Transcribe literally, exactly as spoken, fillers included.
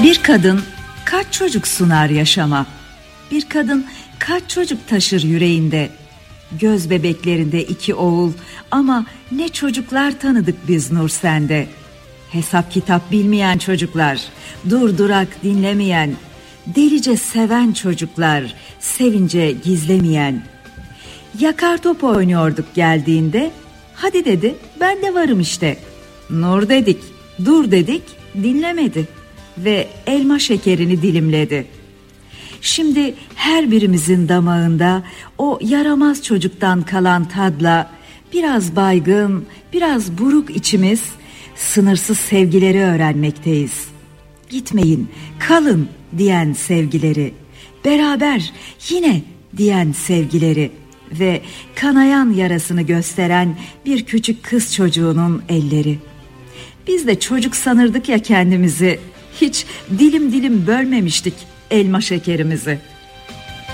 Bir kadın kaç çocuk sunar yaşama? Bir kadın kaç çocuk taşır yüreğinde? Göz bebeklerinde iki oğul ama ne çocuklar tanıdık biz Nursende. Hesap kitap bilmeyen çocuklar, durdurak dinlemeyen, delice seven çocuklar, sevince gizlemeyen. Yakar top oynuyorduk geldiğinde, hadi dedi ben de varım işte. Nur dedik, dur dedik, dinlemedi ve elma şekerini dilimledi. Şimdi her birimizin damağında o yaramaz çocuktan kalan tadla biraz baygın, biraz buruk içimiz sınırsız sevgileri öğrenmekteyiz. Gitmeyin, kalın diyen sevgileri, beraber yine diyen sevgileri ve kanayan yarasını gösteren bir küçük kız çocuğunun elleri. Biz de çocuk sanırdık ya kendimizi, hiç dilim dilim bölmemiştik elma şekerimizi.